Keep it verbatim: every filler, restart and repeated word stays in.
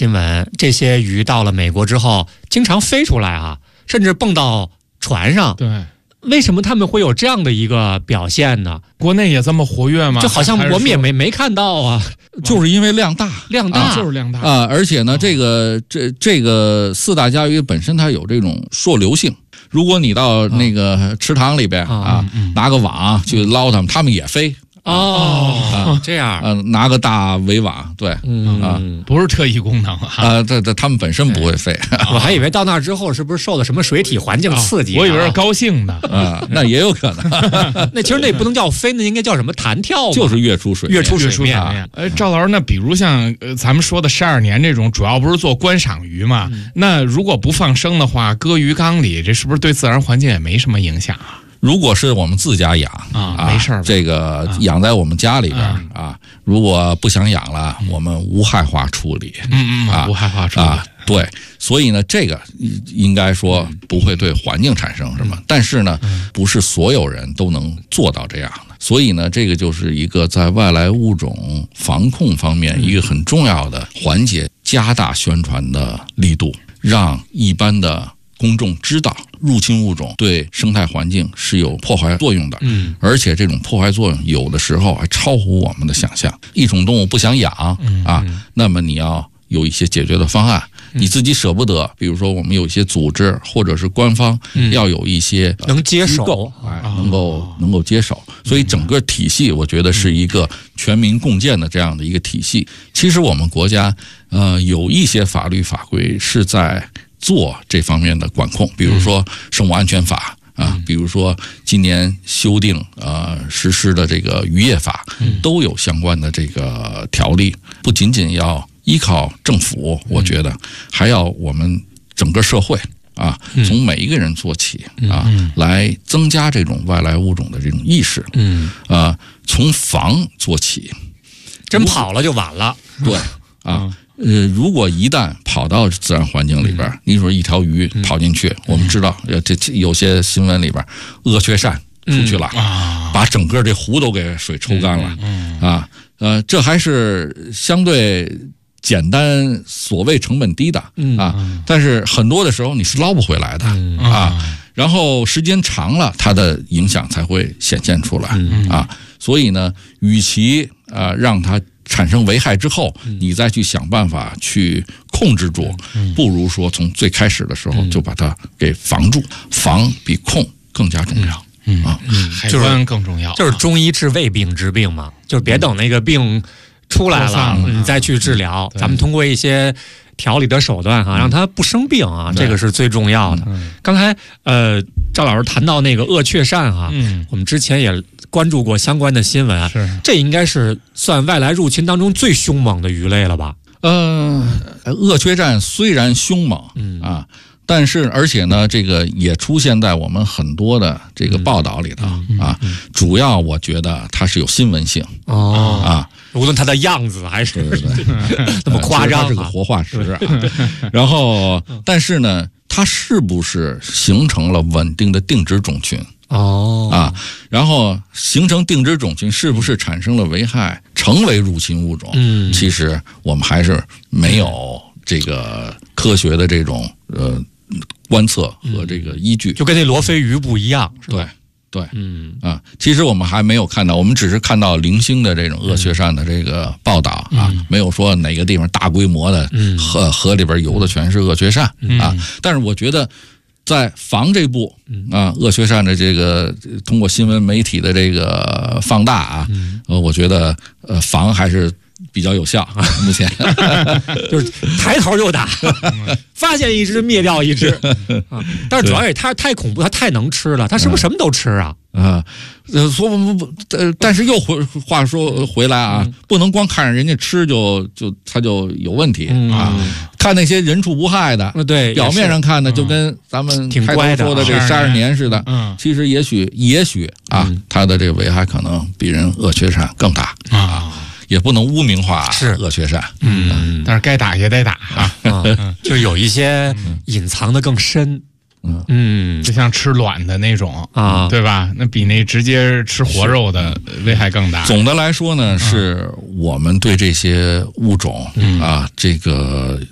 新闻，这些鱼到了美国之后，经常飞出来啊，甚至蹦到船上。 对。 为什么他们会有这样的一个表现呢？ 国内也这么活跃吗？ 就好像我们也没没看到啊， 就是因为量大， 量大、 啊、就是量大啊、呃！而且呢，这个这这个四大家鱼本身它有这种溯流性，如果你到那个池塘里边啊，啊拿个网去捞它们，它们也飞。 哦，啊、这样， 呃，拿个大围网，对， 嗯啊， 不是特异功能啊， 啊，这这他们本身不会飞， 我还以为到那之后是不是受了什么水体环境刺激、啊哦？我以为是高兴的啊，那也有可能。 那其实那不能叫飞，那应该叫什么弹跳？ 就是跃出水面， 跃出水面。 啊、呃，赵老师，那比如像呃咱们说的十二年这种，主要不是做观赏鱼嘛？嗯、那如果不放生的话，搁鱼缸里，这是不是对自然环境也没什么影响啊？ 如果是我们自家养啊，没事儿， 这个养在我们家里边啊，啊如果不想养了，我们无害化处理， 嗯嗯啊，无害化处理啊， 对，所以呢，这个应该说不会对环境产生什么，但是呢，不是所有人都能做到这样的，所以呢，这个就是一个在外来物种防控方面一个很重要的环节，加大宣传的力度，让一般的公众知道入侵物种对生态环境是有破坏作用的， 嗯， 而且这种破坏作用有的时候还超乎我们的想象。一种动物不想养啊，那么你要有一些解决的方案，你自己舍不得，比如说我们有一些组织或者是官方要有一些能接手， 哎，能够能够接手，所以整个体系我觉得是一个全民共建的这样的一个体系。其实我们国家呃有一些法律法规是在做这方面的管控，比如说生物安全法啊，比如说今年修订呃实施的这个渔业法，都有相关的这个条例。不仅仅要依靠政府，我觉得还要我们整个社会啊，从每一个人做起啊，来增加这种外来物种的这种意识。嗯啊，从防做起， 真跑了就晚了。 对啊。呃，如果一旦跑到自然环境里边，你说一条鱼跑进去，我们知道，这有些新闻里边，鳄雀鳝出去了，把整个这湖都给水抽干了，啊，呃，这还是相对简单，所谓成本低的啊，但是很多的时候你是捞不回来的啊，然后时间长了，它的影响才会显现出来啊，所以呢，与其啊让它产生危害之后，你再去想办法去控制住，不如说从最开始的时候就把它给防住，防比控更加重要。 嗯啊，海关更重要， 就是中医治未病治病嘛，就是别等那个病出来了你再去治疗，咱们通过一些调理的手段哈，让它不生病啊，这个是最重要的。刚才呃赵老师谈到那个鳄雀鳝哈，我们之前也关注过相关的新闻， 是这应该是算外来入侵当中最凶猛的鱼类了吧？ 呃，鳄雀鳝虽然凶猛，嗯啊，但是而且呢，这个也出现在我们很多的这个报道里头、嗯、啊、嗯。主要我觉得它是有新闻性哦啊， 无论它的样子还是对对对那么夸张、啊， 它是个活化石啊。然后，但是呢，它是不是形成了稳定的定植种群？ 哦啊，然后形成定植种群是不是产生了危害，成为入侵物种？嗯，其实我们还是没有这个科学的这种呃观测和这个依据， 就跟那罗非鱼不一样，是吧？ 对对， 嗯啊，其实我们还没有看到，我们只是看到零星的这种鳄雀鳝的这个报道啊，嗯、没有说哪个地方大规模的河、嗯、河里边游的全是鳄雀鳝、嗯、啊。但是我觉得，在防这步啊，鳄雀鳝的这个通过新闻媒体的这个放大啊，呃，我觉得呃防还是比较有效啊。目前就是抬头就打，发现一只灭掉一只啊。但是主要也它太恐怖，它太能吃了，它是不是什么都吃啊？ 啊，呃，说不不，呃，但是又回话说回来啊，嗯、不能光看着人家吃就就它就有问题、嗯、啊。看那些人畜无害的， 对， 表面上看呢，就跟咱们开头说的这十二年似的， 嗯， 其实也许也许啊、嗯，它的这个危害可能比人鳄雀鳝更大啊。也不能污名化鳄雀鳝， 嗯，但是该打也得打啊， 嗯、就有一些隐藏的更深。 嗯嗯， 就像吃卵的那种啊，对吧？那比那直接吃活肉的危害更大。 总的来说呢，是我们对这些物种、嗯、啊，这个